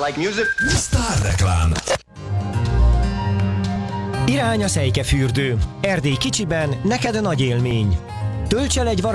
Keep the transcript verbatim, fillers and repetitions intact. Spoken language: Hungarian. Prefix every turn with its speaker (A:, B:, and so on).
A: like music.
B: Sztárreklám.
C: Irány a Szejkefürdő. Erdély kicsiben, neked nagy élmény. Tölts el egy